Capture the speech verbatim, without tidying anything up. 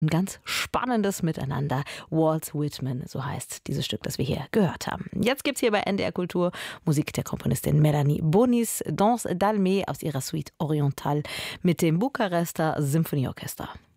Ein ganz spannendes Miteinander. Walt Whitman, so heißt dieses Stück, das wir hier gehört haben. Jetzt gibt's hier bei N D R Kultur Musik der Komponistin Melanie Bonis, Danse d'Almé aus ihrer Suite Orientale mit dem Bukarester Symphonieorchester.